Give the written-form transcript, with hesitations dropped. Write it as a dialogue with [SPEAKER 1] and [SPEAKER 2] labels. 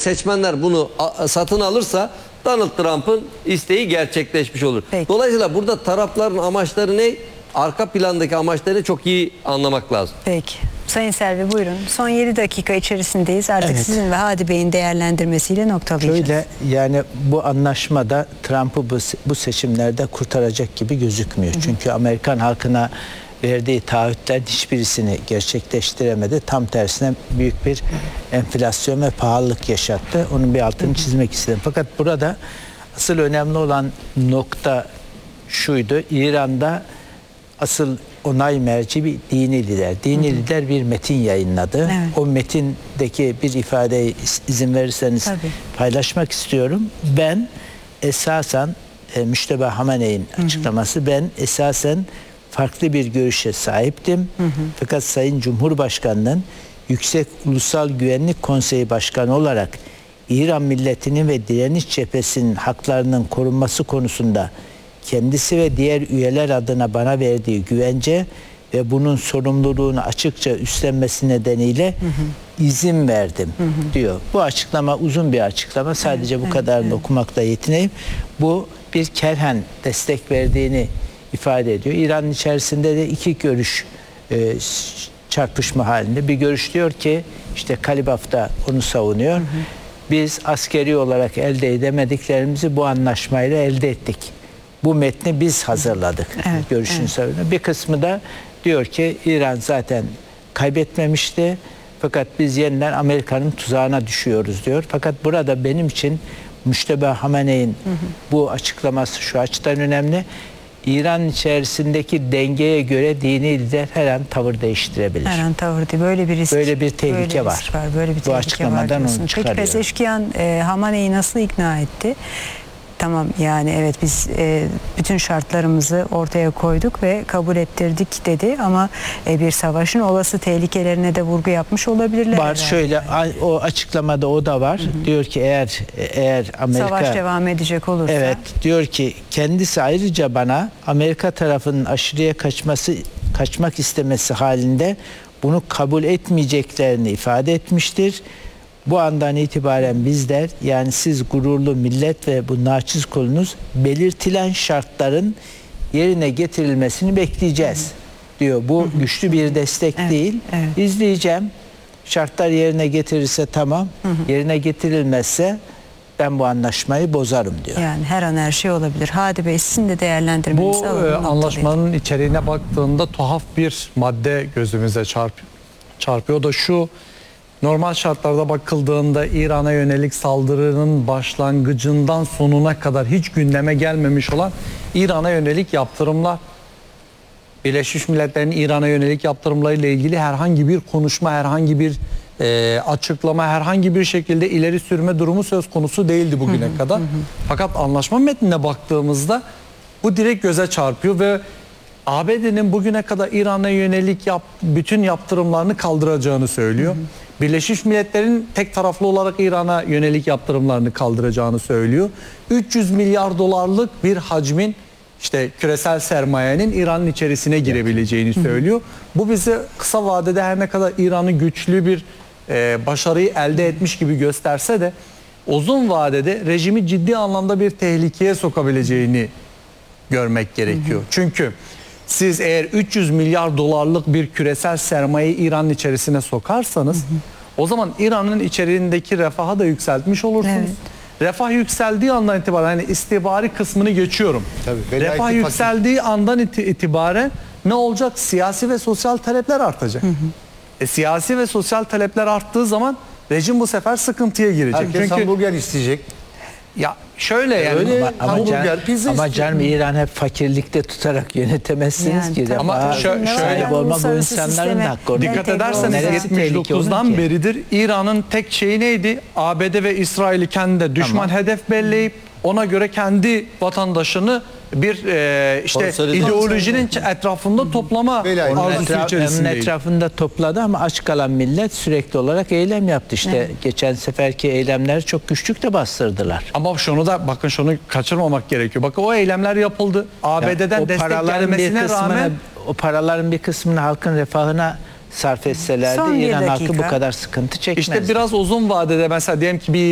[SPEAKER 1] seçmenler bunu satın alırsa Donald Trump'ın isteği gerçekleşmiş olur.
[SPEAKER 2] Peki.
[SPEAKER 1] Dolayısıyla burada tarafların amaçları ne? Arka plandaki amaçlarını çok iyi anlamak lazım.
[SPEAKER 2] Peki. Sayın Selvi buyurun. Son 7 dakika içerisindeyiz. Artık
[SPEAKER 3] Evet.
[SPEAKER 2] sizin ve Hadi Bey'in değerlendirmesiyle noktalayacağız.
[SPEAKER 3] Şöyle, yani bu anlaşmada Trump'ı bu seçimlerde kurtaracak gibi gözükmüyor. Çünkü Amerikan halkına verdiği taahhütler hiçbirisini gerçekleştiremedi. Tam tersine büyük bir enflasyon ve pahalılık yaşattı. Onun bir altını çizmek istedim. Fakat burada asıl önemli olan nokta şuydu. İran'da asıl onay merci bir dini lider. Dini lider bir metin yayınladı.
[SPEAKER 2] Evet.
[SPEAKER 3] O metindeki bir ifadeyi izin verirseniz paylaşmak istiyorum. Ben esasen Müştebe Hamene'nin açıklaması, ben esasen farklı bir görüşe sahiptim. Fakat Sayın Cumhurbaşkanı'nın Yüksek Ulusal Güvenlik Konseyi Başkanı olarak İran milletinin ve direniş cephesinin haklarının korunması konusunda kendisi ve diğer üyeler adına bana verdiği güvence ve bunun sorumluluğunu açıkça üstlenmesi nedeniyle izin verdim diyor. Bu açıklama uzun bir açıklama. Sadece bu kadarını okumakla yetineyim. Bu bir kerhen destek verdiğini ifade ediyor. İran'ın içerisinde de iki görüş çarpışma halinde. Bir görüş diyor ki işte Kalibaf da onu savunuyor. Biz askeri olarak elde edemediklerimizi bu anlaşmayla elde ettik. Bu metni biz hazırladık. Görüşünü savunuyor. Bir kısmı da diyor ki İran zaten kaybetmemişti. Fakat biz yeniden Amerika'nın tuzağına düşüyoruz diyor. Fakat burada benim için Müştebe Hamene'nin bu açıklaması şu açıdan önemli. İran içerisindeki dengeye göre dini lider her an tavır değiştirebilir.
[SPEAKER 2] Her an tavır değil. Böyle bir risk.
[SPEAKER 3] Böyle bir tehlike var.
[SPEAKER 2] Böyle bir
[SPEAKER 3] bu
[SPEAKER 2] tehlike
[SPEAKER 3] açıklamadan
[SPEAKER 2] var
[SPEAKER 3] onu çıkarıyor.
[SPEAKER 2] Peki Pezeşkiyan Hamane'yi nasıl ikna etti? Tamam, yani evet biz bütün şartlarımızı ortaya koyduk ve kabul ettirdik dedi ama bir savaşın olası tehlikelerine de vurgu yapmış olabilirler.
[SPEAKER 3] Var şöyle, o açıklamada o da var. Diyor ki eğer Amerika
[SPEAKER 2] savaş devam edecek olursa.
[SPEAKER 3] Evet, diyor ki kendisi ayrıca bana Amerika tarafının aşırıya kaçmak istemesi halinde bunu kabul etmeyeceklerini ifade etmiştir. Bu andan itibaren bizler, yani siz gururlu millet ve bu naçiz kulunuz, belirtilen şartların yerine getirilmesini bekleyeceğiz diyor. Bu güçlü bir destek değil. İzleyeceğim. Şartlar yerine getirirse tamam. Yerine getirilmezse ben bu anlaşmayı bozarım diyor.
[SPEAKER 2] Yani her an her şey olabilir. Hadi Bey, sizin de değerlendirmenizi alalım.
[SPEAKER 4] Bu anlaşmanın içeriğine baktığında tuhaf bir madde gözümüze çarpıyor. O da şu: normal şartlarda bakıldığında İran'a yönelik saldırının başlangıcından sonuna kadar hiç gündeme gelmemiş olan İran'a yönelik yaptırımlar, Birleşmiş Milletler'in İran'a yönelik yaptırımlarıyla ilgili herhangi bir konuşma, herhangi bir açıklama, herhangi bir şekilde ileri sürme durumu söz konusu değildi bugüne kadar. Fakat anlaşma metnine baktığımızda bu direkt göze çarpıyor ve ABD'nin bugüne kadar İran'a yönelik bütün yaptırımlarını kaldıracağını söylüyor. Birleşmiş Milletler'in tek taraflı olarak İran'a yönelik yaptırımlarını kaldıracağını söylüyor. 300 milyar dolarlık bir hacmin, işte küresel sermayenin İran'ın içerisine girebileceğini söylüyor. Bu bize kısa vadede her ne kadar İran'ı güçlü bir başarıyı elde etmiş gibi gösterse de uzun vadede rejimi ciddi anlamda bir tehlikeye sokabileceğini görmek gerekiyor. Çünkü siz eğer 300 milyar dolarlık bir küresel sermayeyi İran'ın içerisine sokarsanız o zaman İran'ın içeriğindeki refahı da yükseltmiş olursunuz. Refah yükseldiği andan itibaren, hani istihbari kısmını geçiyorum. Refah yükseldiği andan itibaren ne olacak? Siyasi ve sosyal talepler artacak. Siyasi ve sosyal talepler arttığı zaman rejim bu sefer sıkıntıya girecek.
[SPEAKER 5] Herkes
[SPEAKER 4] Çünkü
[SPEAKER 5] hamburger isteyecek.
[SPEAKER 4] ya şöyle yani
[SPEAKER 3] ama canım İran hep fakirlikte tutarak yönetemezsiniz
[SPEAKER 2] Yani,
[SPEAKER 3] ki.
[SPEAKER 4] ama
[SPEAKER 3] sahip olmak bu insanların hakkı.
[SPEAKER 4] Dikkat ederseniz 79'dan beridir İran'ın tek şeyi neydi? ABD ve İsrail'i kendine düşman hedef belleyip ona göre kendi vatandaşını bir ideolojinin etrafında toplama arzusu içerisindeydi.
[SPEAKER 3] Onun etrafında topladı ama aç kalan millet sürekli olarak eylem yaptı. İşte geçen seferki eylemleri çok güçlük de bastırdılar.
[SPEAKER 4] Ama şunu kaçırmamak gerekiyor. Bakın o eylemler yapıldı. ABD'den destek gelmesine rağmen
[SPEAKER 3] o paraların bir kısmını halkın refahına sarf etselerdi İran halkı bu kadar sıkıntı çekmezdi.
[SPEAKER 4] İşte biraz uzun vadede mesela diyelim ki bir